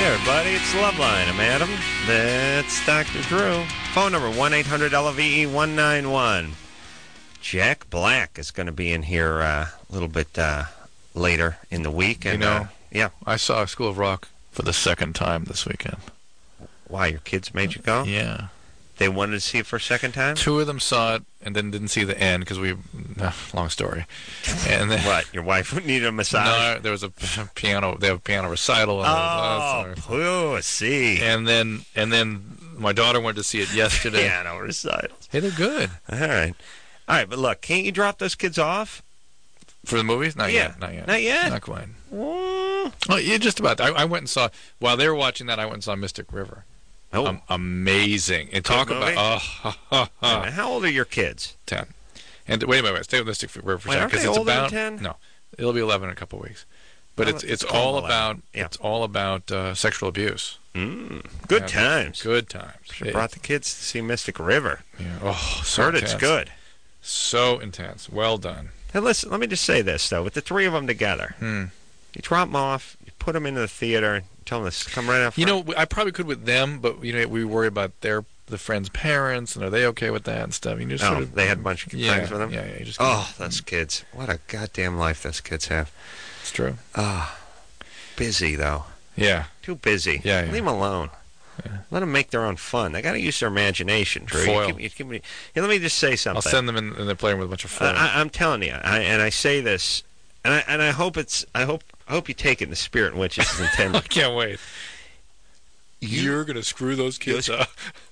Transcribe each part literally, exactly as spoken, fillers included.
everybody, it's Loveline. I'm Adam. That's Doctor Drew. Phone number one eight hundred L V E one nine one. Jack Black is going to be in here uh, a little bit uh, later in the week. And, you know, uh, yeah. I saw School of Rock for the second time this weekend. Why, your kids made you go? Yeah. They wanted to see it for a second time? Two of them saw it and then didn't see the end because we, uh, long story. And then, What, your wife needed a massage? No, there was a piano, they have a piano recital. And oh, pussy. And then, and then my daughter went to see it yesterday. Piano recitals. Hey, they're good. All right. All right, but look, can't you drop those kids off? For the movies? Not Yeah. yet. Not yet. Not yet? Not quite. Mm. Oh, yeah, just about. I, I went and saw, while they were watching that, I went and saw Mystic River. Oh. Um, amazing. And talk Good about, movie? oh, ha, ha, ha. How old are your kids? ten. And wait a minute, wait, stay with Mystic River for a Wait, second. aren't they it's older than about, ten? No, it'll be eleven in a couple of weeks. But Well, it's it's it's called all eleven. about Yeah. it's all about uh, sexual abuse. Mm. Good Yeah. times. Good times. Should have brought the kids to see Mystic River. Yeah. Oh, so Heard intense. it's good. So intense. Well done. Hey, listen, let me just say this, though. With the three of them together, Hmm. you drop them off, you put them into the theater, tell them to come right out You front. know, I probably could with them, but you know, we worry about their the friends' parents, and are they okay with that and stuff? You just Oh, sort of, they had a bunch of yeah, friends with them? Yeah, yeah. You just Oh, those kids. What a goddamn life those kids have. it's true. Ah, busy, though. Yeah. Too busy. Yeah, yeah. Leave them alone. Yeah. Let them make their own fun. They got to use their imagination, Drew. You Foil. keep- you keep me- Hey, let me just say something. I'll send them in, and they're playing with a bunch of foil. I, I'm telling you, I, and I say this, and I and I hope it's, I hope, I hope you take it in the spirit in which it's I intended. can't wait. You- You're gonna screw those kids up.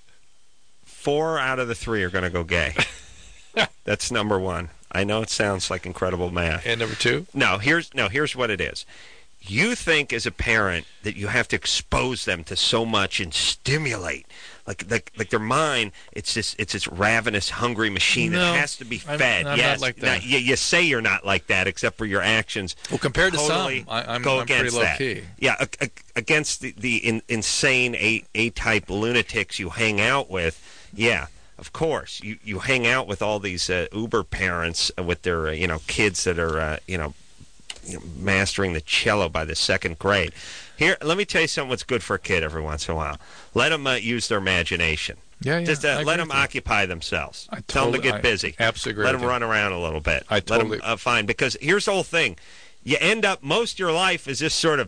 Four out of the three are going to go gay. That's number one. I know it sounds like incredible math. And number two. No, here's no, here's what it is. You think as a parent that you have to expose them to so much and stimulate, like like like their mind. It's this it's this ravenous, hungry machine No, that has to be I'm- fed. I'm not yes, like now, that. you, you say you're not like that, except for your actions. Well, compared to Totally some, I, I'm, go I'm pretty against low that. key. Yeah, a, a, against the, the in, insane A A type lunatics you hang out with. Yeah. Of course, you, you hang out with all these uh, Uber parents uh, with their uh, you know kids that are uh, you know you know, mastering the cello by the second grade. Here, let me tell you something. What's good for a kid every once in a while? Let them uh, use their imagination. Yeah, yeah. Just I uh, agree let them with you. occupy themselves. I Tell them to totally- get I busy. absolutely agree Let with them you. run around a little bit. I Let totally- them uh, fine because here's the whole thing. You end up most of your life is just sort of.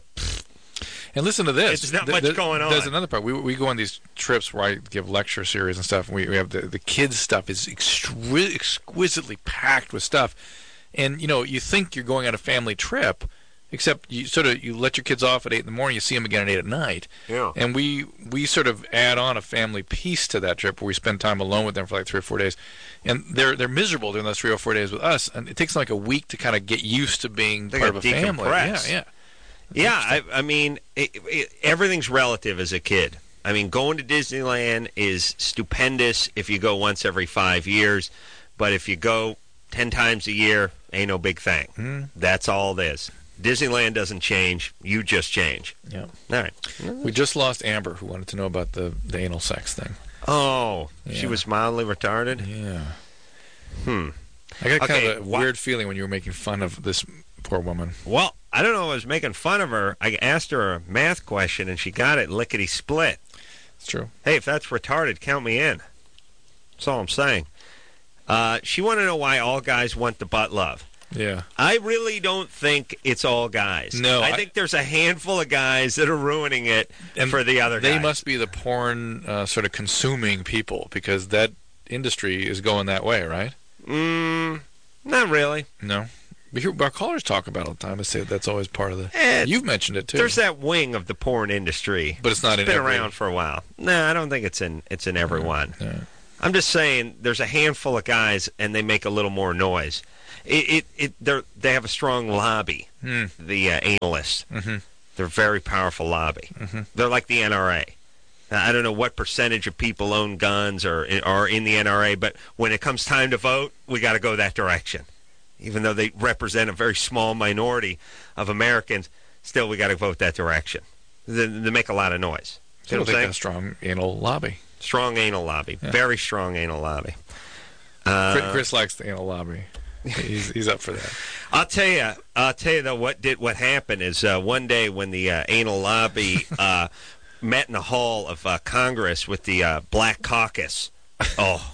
And listen to this. There's not Th- much th- going on. There's another part. We we go on these trips where I give lecture series and stuff, and we, we have the, the kids' stuff is extri- exquisitely packed with stuff. And, you know, you think you're going on a family trip, except you sort of you let your kids off at eight in the morning, you see them again at eight at night. Yeah. And we, we sort of add on a family piece to that trip where we spend time alone with them for like three or four days. And they're they're miserable during those three or four days with us. And it takes them like a week to kind of get used to being They part of a gotta family. Yeah, decompress. yeah. Yeah, I, I mean, it, it, everything's relative as a kid. I mean, going to Disneyland is stupendous if you go once every five years, but if you go ten times a year, ain't no big thing. Hmm. That's all it is. Disneyland doesn't change. You just change. Yeah. All right. We just lost Amber, who wanted to know about the, the anal sex thing. Oh, she Yeah. was mildly retarded? Yeah. Hmm. I got kind Okay, of a wha- weird feeling when you were making fun of this poor woman. Well, I don't know if I was making fun of her. I asked her a math question, and she got it lickety-split. It's true. Hey, if that's retarded, count me in. That's all I'm saying. Uh, she wanted to know why all guys want the butt love. Yeah. I really don't think it's all guys. No, I, I- think there's a handful of guys that are ruining it And for the other They guys. must be the porn uh, sort of consuming people because that industry is going that way, right? Mm, not really. No. We hear our callers talk about it all the time. I say that's always part of the. Eh, You've mentioned it too. There's that wing of the porn industry. But it's not in been every- around for a while. No, I don't think it's in it's in everyone. Yeah. I'm just saying there's a handful of guys and they make a little more noise. It it, it they they have a strong lobby. Hmm. The uh, analysts. Mm-hmm. They're a very powerful lobby. Mm-hmm. They're like the N R A. Now, I don't know what percentage of people own guns or are in the N R A, but when it comes time to vote, we got to go that direction. Even though they represent a very small minority of Americans, still we got to vote that direction. They, they make a lot of noise. See I what don't I'm think saying? that's strong anal lobby. Strong anal lobby. Yeah. Very strong anal lobby. Chris, Uh, Chris likes the anal lobby. He's he's up for that. I'll tell you. I'll tell you though. What did what happened is uh, one day when the uh, anal lobby uh, met in the hall of uh, Congress with the uh, Black Caucus. Oh,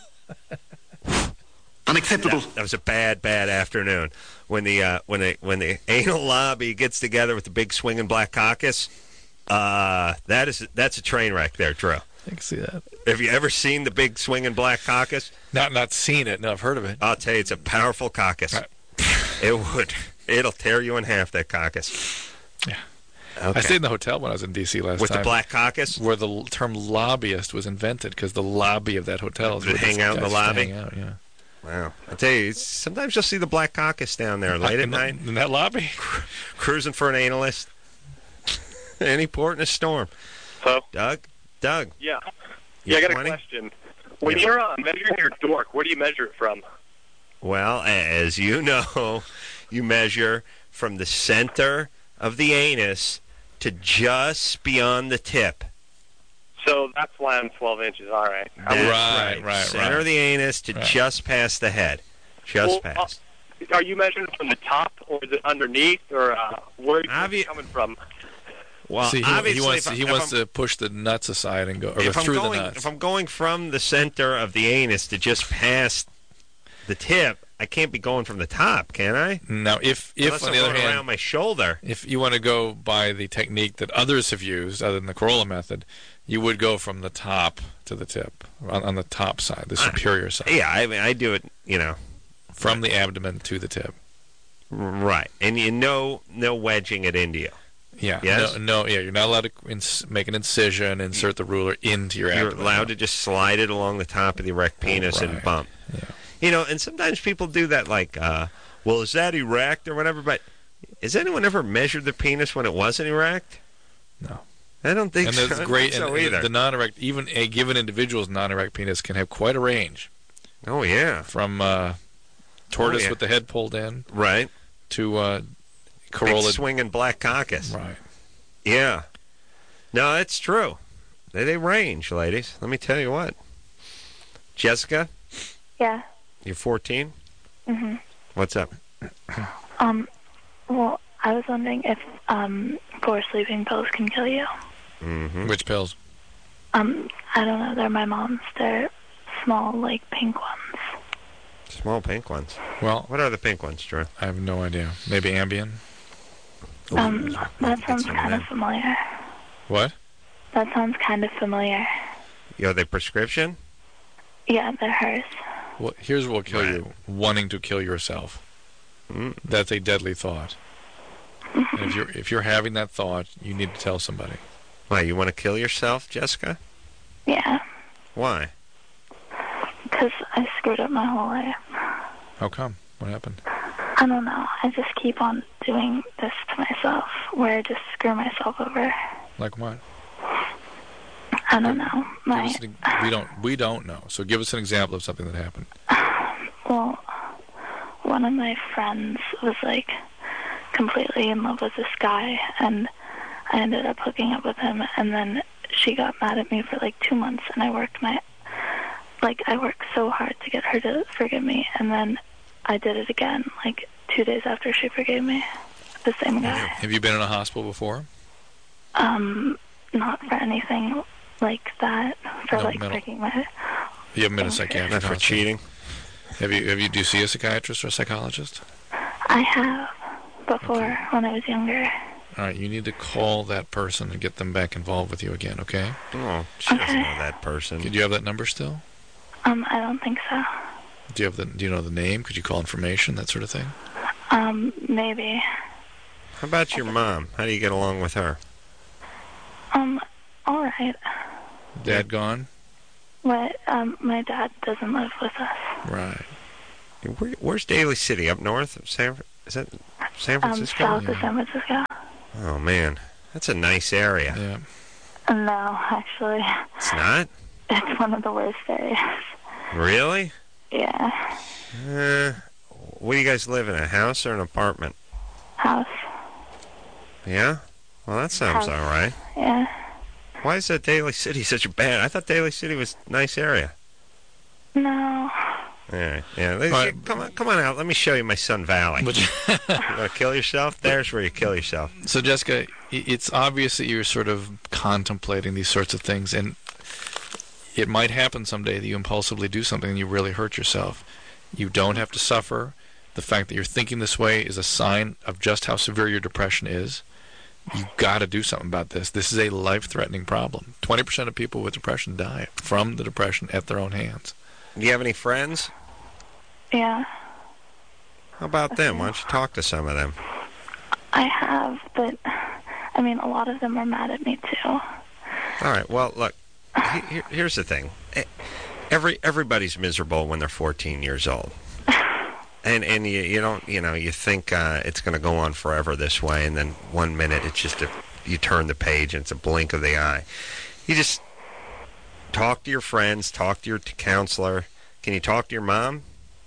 unacceptable. That, that was a bad, bad afternoon when the uh, when the when the anal lobby gets together with the big swinging Black Caucus. Uh, that is that's a train wreck there, Drew. I can see that. Have you ever seen the big swinging Black Caucus? Not not seen it. No, I've heard of it. I'll tell you, it's a powerful caucus. Right. It would. It'll tear you in half, that caucus. Yeah. Okay. I stayed in the hotel when I was in D C last With time. the Black Caucus? Where the l- term lobbyist was invented, because the lobby of that hotel is Did it where hang these out in the guys lobby? hang out, yeah. Wow. I'll tell you, it's, sometimes you'll see the Black Caucus down there late at in, the- night, in that lobby? cruising for an analyst. Any port in a storm. So, Doug? Doug? yeah. You Yeah, I got twenty? a question. When Yeah. you're uh, measuring your dork, where do you measure it from? Well, as you know, you measure from the center of the anus to just beyond the tip. So that's why I'm twelve inches. All right. That's Right, right. right, Center right. of the anus to Right. just past the head. Just Well, past. Uh, are you measuring from the top, or is it underneath, or uh, where are you Obvi- coming from? Well, See, he, obviously, he wants, if to, I- he if wants I'm- to push the nuts aside and go or if I'm through going, the nuts. if I'm going from the center of the anus to just past the tip, I can't be going from the top, can I? Now, if, if Unless on I'm the other going hand, around my shoulder. if you want to go by the technique that others have used, other than the Corolla method, you would go from the top to the tip, on, on the top side, the superior side, Yeah, I mean, I do it, you know, from the abdomen to the tip. right, and you know, no wedging it into you. Yeah. Yes? No, no, yeah, you're not allowed to ins- make an incision, insert the ruler into your You're abdomen. allowed to just slide it along the top of the erect penis and right. bump. Yeah. You know, and sometimes people do that, like, uh, well, is that erect or whatever? But has anyone ever measured the penis when it wasn't erect? No. I don't think And so. I that's don't great. think so and either. the non-erect, even a given individual's non-erect penis can have quite a range, Oh yeah, from uh, tortoise Oh, yeah. with the head pulled in right. to uh, Big Corolla. swinging Black Caucus. Right. Yeah. No, that's true. They they range, ladies. Let me tell you what. Jessica, Yeah. you're fourteen. Mhm. What's up? Um. Well, I was wondering if um four sleeping pills can kill you. Mm-hmm. Which pills? Um. I don't know. They're my mom's. They're small, like pink ones. Small pink ones. Well, What are the pink ones, Drew? I have no idea. Maybe Ambien? Um. That sounds some kind of med. familiar. What? That sounds kind of familiar. You know, they prescription? Yeah, they're hers. Well, here's what will kill Right. you. Wanting to kill yourself. Mm. That's a deadly thought. And if you're if you're having that thought, you need to tell somebody. Why, you want to kill yourself, Jessica? Yeah. Why? Because I screwed up my whole life. How come? What happened? I don't know. I just keep on doing this to myself, where I just screw myself over. Like what? I don't know. Give My us an, we don't we don't know. So give us an example of something that happened. well, one of my friends was like completely in love with this guy, and I ended up hooking up with him, and then she got mad at me for like two months, and I worked my like I worked so hard to get her to forgive me, and then I did it again like two days after she forgave me. The same guy. Have you been in a hospital before? Um, not for anything like that. For No, like mental- breaking my. You haven't been a psychiatrist. Not for hospital? cheating? Have you have you do you see a psychiatrist or a psychologist? I have before when I was younger. All right, you need to call that person and get them back involved with you again, okay? Oh, she doesn't Okay. know that person. Do you have that number still? Um, I don't think so. Do you have the do you know the name? Could you call information, that sort of thing? Um, maybe. How about your mom? How do you get along with her? Um, all right. Dad gone? But um, my dad doesn't live with us. Right. Where, where's Daly City? Up north of San? Is that San Um, Francisco? south of Yeah. San Francisco. Oh man, that's a nice area. Yeah. No, actually, It's not it's one of the worst areas. really. Yeah, Uh, what do you guys live in? A house or an apartment? house. Yeah. Well, that sounds House. all right. Yeah. Why is that Daly City such a bad? I thought Daly City was a nice area. No, Yeah, yeah. Let's- Right. Come on, come on out. Let me show you my Sun Valley. But- You want to kill yourself? There's where you kill yourself. So, Jessica, i- it's obvious that you're sort of contemplating these sorts of things, and it might happen someday that you impulsively do something and you really hurt yourself. You don't have to suffer. The fact that you're thinking this way is a sign of just how severe your depression is. You've got to do something about this. This is a life-threatening problem. twenty percent of people with depression die from the depression at their own hands. Do you have any friends? Yeah, How about them? Why don't you talk to some of them? I have, but I mean, a lot of them are mad at me too. All right. Well, look. he- Here, here's the thing. Eh, Every everybody's miserable when they're fourteen years old, and and you you don't you know you think uh, it's going to go on forever this way, and then one minute it's just a, you turn the page and it's a blink of the eye. You just talk to your friends, talk to your t- counselor. Can you talk to your mom?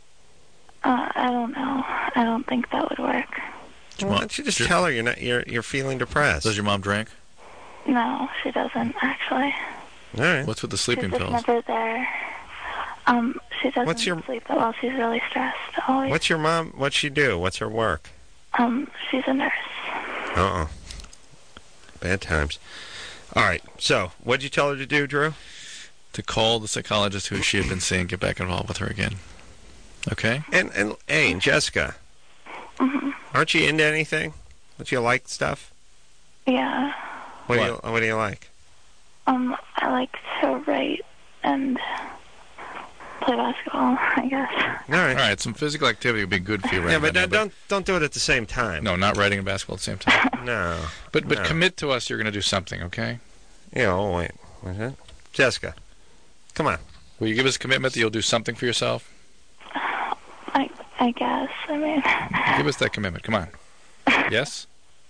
Uh, I don't know. I don't think that would work. Well, why don't you just tell her you're not you're you're feeling depressed? Does your mom drink? No, she doesn't actually. All right. What's with the She's sleeping just pills? never there. Um, she doesn't What's your- sleep at all. She's really stressed always. What's your mom? What's she do? What's her work? Um, she's a nurse. Uh oh. Bad times. All right. So, what'd you tell her to do, Drew? To call the psychologist who she had been seeing, get back involved with her again. Okay? And and hey, and Jessica, hmm aren't you into anything? Don't you like stuff? Yeah. What, do What? you What do you like? Um, I like to write and play basketball, I guess. All right. All right, some physical activity would be good for you right Yeah, now. but don't, don't don't do it at the same time. No, not writing and basketball at the same time. No. But but No. commit to us you're going to do something, okay? Yeah. Oh wait. What's that? Jessica, come on. Will you give us a commitment that you'll do something for yourself? I I guess. I mean, Give us that commitment. Come on. Yes?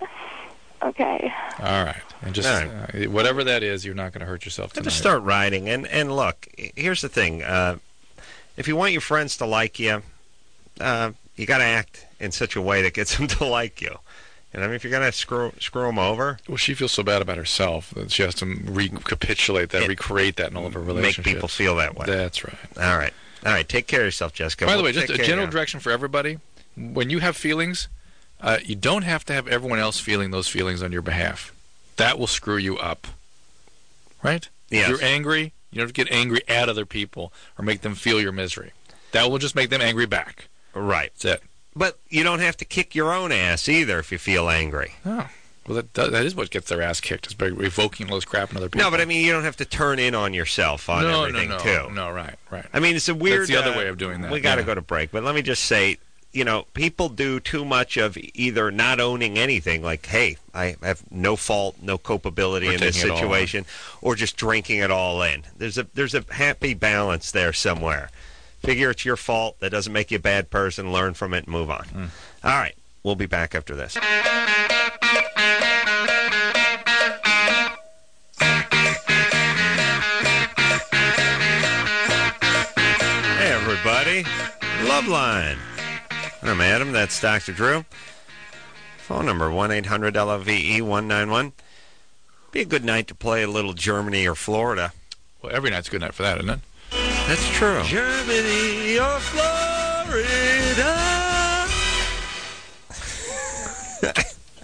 okay. All right. And just All uh, whatever that is, you're not going to hurt yourself tonight. Just start writing. And and look, here's the thing. Uh, if you want your friends to like you, uh, you got to act in such a way that gets them to like you. And I mean, if you're gonna screw screw them over, Well, she feels so bad about herself that she has to recapitulate that, It- recreate that in all of her make relationships. people feel that way. That's right. All right. All right. Take care of yourself, Jessica. By the We'll way, just take a care general now. direction for everybody. When you have feelings, uh, you don't have to have everyone else feeling those feelings on your behalf. That will screw you up. Right? Yes. If you're angry, you don't have to get angry at other people or make them feel your misery. That will just make them angry back. Right. That's it. But you don't have to kick your own ass either if you feel angry. Oh. Well, that, that that is what gets their ass kicked, is by evoking those crap in other people. No, but I mean, you don't have to turn in on yourself on no, everything, no, no, too. No, right, right. I mean, it's a weird... That's the other uh, way of doing that, We got to yeah. go to break, but let me just say, you know, people do too much of either not owning anything, like, hey, I have no fault, no culpability Or in this taking it all situation, or just drinking it all in. There's a there's a happy balance there somewhere. Figure it's your fault. That doesn't make you a bad person. Learn from it and move on. Mm. All right. We'll be back after this. Hey, everybody. Loveline. I'm Adam. That's Doctor Drew. Phone number one eight hundred L O V E one nine one. Be a good night to play a little Germany or Florida. Well, every night's a good night for that, isn't it? That's true. Germany or Florida.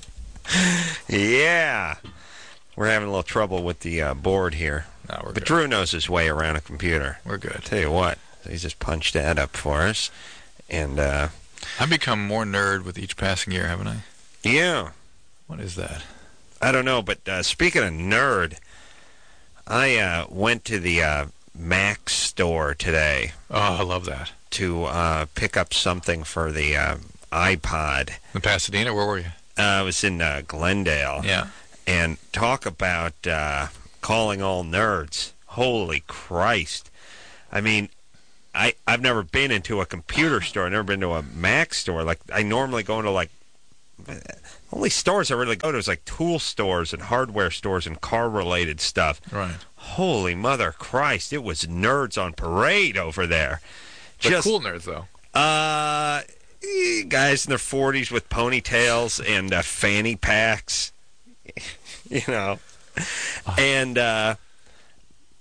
Yeah. We're having a little trouble with the uh, board here. No, we're But good. Drew knows his way around a computer. We're good. Tell you what, he's just punched that up for us. And, uh, I've become more nerd with each passing year, haven't I? yeah, What is that? I don't know. But uh, speaking of nerd, I uh, went to the uh, Mac store today Oh, I love that. to uh, pick up something for the uh, iPod. In Pasadena, where were you? Uh, I was in uh, Glendale. Yeah. And talk about uh, calling all nerds. Holy Christ. I mean, I, I've never been into a computer store. I've never been to a Mac store. Like, I normally go into, like, only stores I really go to is, like, tool stores and hardware stores and car-related stuff. Right. Holy mother Christ. It was nerds on parade over there. But Just, cool nerds, though. Uh, eh, guys in their forties with ponytails and uh, fanny packs. You know, and uh,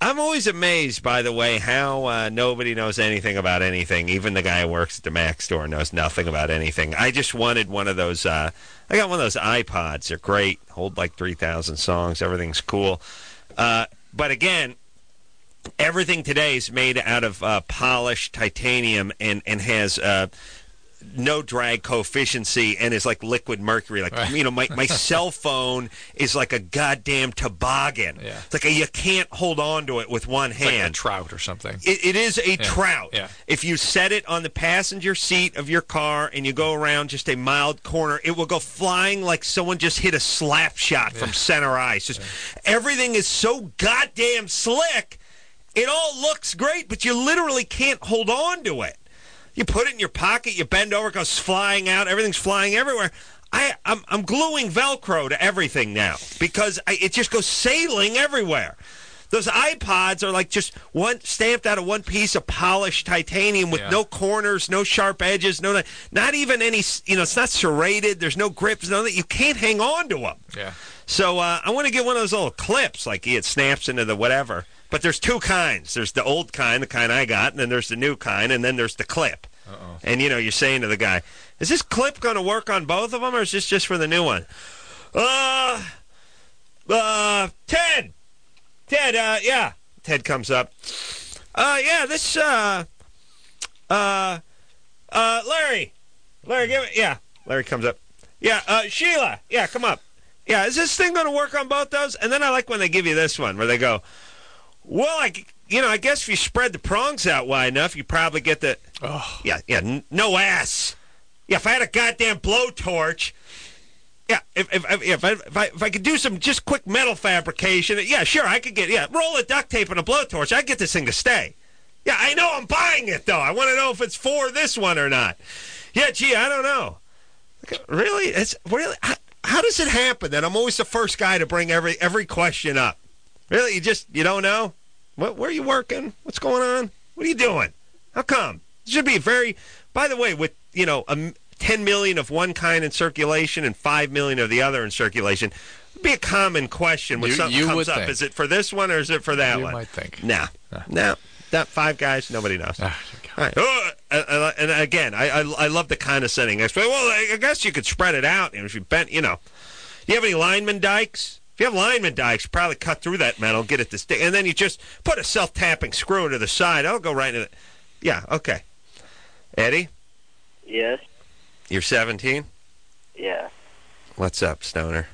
I'm always amazed, by the way, how uh, nobody knows anything about anything. Even the guy who works at the Mac store knows nothing about anything. I just wanted one of those. Uh, I got one of those iPods. They're great. Hold like three thousand songs. Everything's cool. Uh, but again, everything today is made out of uh, polished titanium and, and has uh, no drag coefficiency and is like liquid mercury. Like, right. you know, my, my cell phone is like a goddamn toboggan. Yeah. It's like a, you can't hold on to it with one It's hand. like a trout or something. It, it is a Yeah. trout. Yeah. If you set it on the passenger seat of your car and you go around just a mild corner, it will go flying like someone just hit a slap shot from Yeah. center ice. Just everything is so goddamn slick. It all looks great, but you literally can't hold on to it. You put it in your pocket, you bend over, it goes flying out. Everything's flying everywhere. I, I'm, I'm gluing Velcro to everything now because I, it just goes sailing everywhere. Those iPods are like just one stamped out of one piece of polished titanium with Yeah. no corners, no sharp edges, no, not even any. You know, it's not serrated. There's no grips, none of that. You can't hang on to them. Yeah. So uh, I want to get one of those little clips, like it snaps into the whatever. But there's two kinds. There's the old kind, the kind I got, and then there's the new kind, and then there's the clip. Uh-oh. And, you know, you're saying to the guy, is this clip going to work on both of them, or is this just for the new one? Uh, uh, Ted. Ted, uh, yeah. Ted comes up. Uh, yeah, this, uh, uh, uh, Larry. Larry, give it, yeah. Larry comes up. Yeah, uh, Sheila. Yeah, come up. Yeah, is this thing going to work on both those? And then I like when they give you this one, where they go, well, I, you know, I guess if you spread the prongs out wide enough, you probably get the, Oh. yeah, yeah, n- no ass. Yeah, if I had a goddamn blowtorch, yeah, if if if, if, I, if I if I could do some just quick metal fabrication, yeah, sure, I could get, yeah, roll of duct tape and a blowtorch, I'd get this thing to stay. Yeah, I know I'm buying it, though. I want to know if it's for this one or not. Yeah, gee, I don't know. Really? It's really, how, how does it happen that I'm always the first guy to bring every every question up? Really? You just, you don't know? What, where are you working? What's going on? What are you doing? How come? It should be very, by the way, with, you know, a ten million of one kind in circulation and five million of the other in circulation, it'd be a common question when You- something you comes would up. think. Is it for this one or is it for that You one? might think. Nah. Nah. No. That five guys, nobody knows. Ah, All right. Oh, uh, uh, and again, I, I I love the condescending explanation. Well, I guess you could spread it out. And if you bent, you know. Do you have any lineman dikes? If you have lineman dikes, you probably cut through that metal, get it to stick, and then you just put a self-tapping screw to the side. I'll go right into it. Yeah, okay. Eddie, Yes. you're seventeen? Yeah. What's up, Stoner?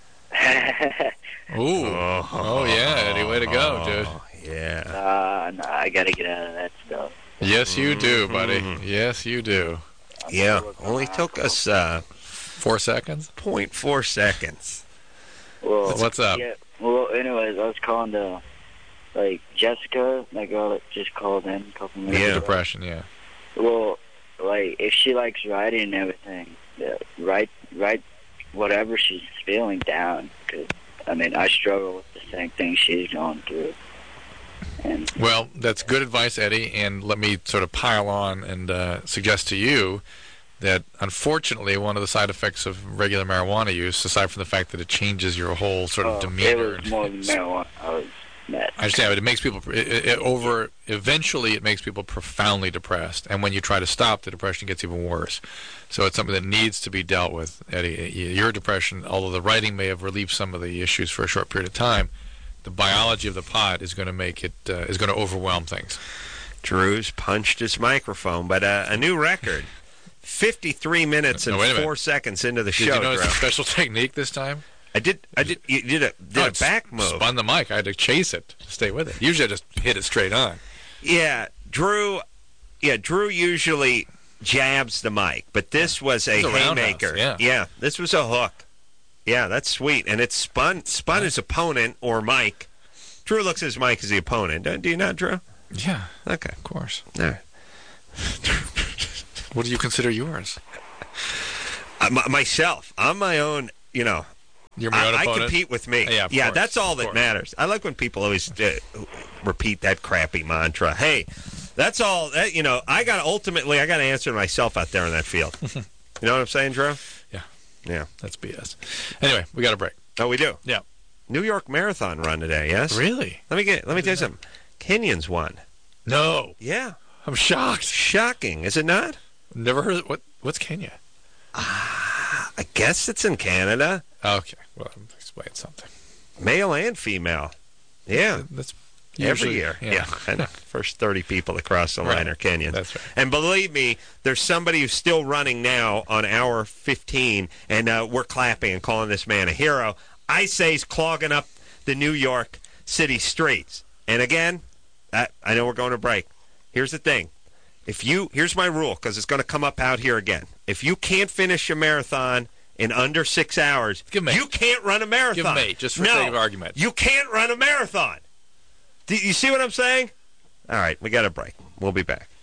Ooh. Oh. Oh, yeah, Eddie. Way to go, dude. Oh, yeah. uh, no, I gotta get out of that stuff. Yes, you do, buddy. Mm-hmm. Yes, you do. Yeah, only took us uh, Four seconds? zero point four seconds. Well, What's up? Yeah. Well, anyways, I was calling to, like, Jessica, that girl that just called in a couple minutes Yeah. ago. Depression, yeah. Well, like, if she likes writing and everything, yeah, write, write whatever she's feeling down. Cause, I mean, I struggle with the same thing she's going through. And Well, that's good advice, Eddie, and let me sort of pile on and uh, suggest to you that, unfortunately, one of the side effects of regular marijuana use, aside from the fact that it changes your whole sort of uh, demeanor, it was more than marijuana. I was mad. I understand, but it makes people it, it, it over. Eventually, it makes people profoundly depressed, and when you try to stop, the depression gets even worse. So it's something that needs to be dealt with, Eddie. Your depression, although the writing may have relieved some of the issues for a short period of time, the biology of the pot is going to make it uh, is going to overwhelm things. Drew's punched his microphone, but uh, a new record. fifty-three minutes and No, wait a minute. four seconds into the Did show, you notice Drew. a special technique this time? I did. I did. You did a did No, a it's back move. Spun the mic. I had to chase it to stay with it. Usually, I just hit it straight on. Yeah, Drew. Yeah, Drew usually jabs the mic, but this was a It's a roundhouse, haymaker. yeah. this was a hook. Yeah, that's sweet, and it spun spun his opponent or Mike. Drew looks at his mic as the opponent. Do do you not, Drew? Yeah, Okay. of course. All right. What do you consider yours? Uh, my, myself, I'm my own. You know, You're my own I, I opponent. compete with me. Yeah, of yeah, course, that's all of that course. matters. I like when people always uh, repeat that crappy mantra. Hey, that's all. That, you know, I got to ultimately, I got to answer to myself out there in that field. You know what I'm saying, Drew? Yeah. Yeah. That's B S. Anyway, we got a break. Oh, we do. Yeah. New York Marathon run today. Yes. Really? Let me get. Let me tell you something. Kenyans won. No. Yeah. I'm shocked. Shocking, is it not? Never heard. Of, what? What's Kenya? Ah, I guess it's in Canada. Okay. Well, explain something. Male and female. Yeah. That's every usually, year. Yeah. Yeah. I know. First thirty people that cross the Right. line are Kenyans. That's right. And believe me, there's somebody who's still running now on hour fifteen, and uh, we're clapping and calling this man a hero. I say he's clogging up the New York City streets. And again, I, I know we're going to break. Here's the thing. If you here's my rule, because it's going to come up out here again. If you can't finish a marathon in under six hours, Give me. you can't run a marathon. Give me, just for no, sake of argument. You can't run a marathon. Do you see what I'm saying? All right, we got a break. We'll be back.